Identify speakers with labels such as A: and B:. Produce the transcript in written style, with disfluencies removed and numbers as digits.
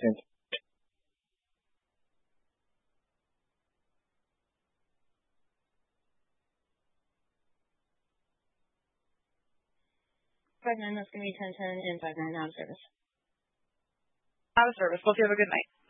A: Thank you.
B: Five nine, that's going to be 1010 and 59 out of service.
C: Out of service. Hope you have a good night.